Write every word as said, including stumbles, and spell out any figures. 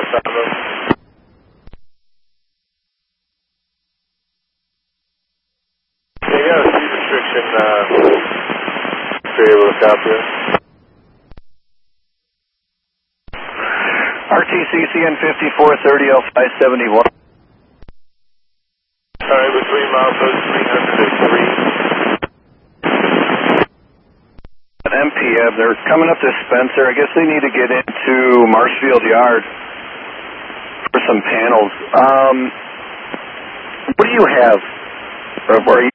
outside of them. Yeah, you got a speed restriction, uh, if you're able to copy it. R T C C N fifty-four thirty L five seventy-one. Alright, between milepost three hundred and three. M P F, they're coming up to Spencer. I guess they need to get into Marshfield Yard for some panels. Um, what do you have? Or are you